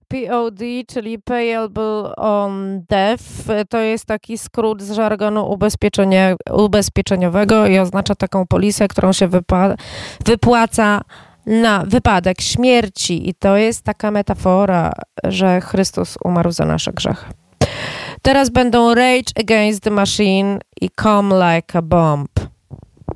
POD, czyli Payable on Death, to jest taki skrót z żargonu ubezpieczeniowego i oznacza taką polisę, którą się wypłaca na wypadek śmierci. I to jest taka metafora, że Chrystus umarł za nasze grzechy. Teraz będą Rage Against the Machine i Come Like a Bomb.